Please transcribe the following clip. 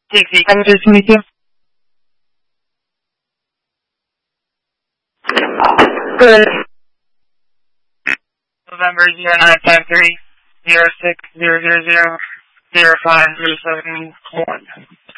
Dixie, pleasure to meet you. Good. November 0953 06 000 05 371.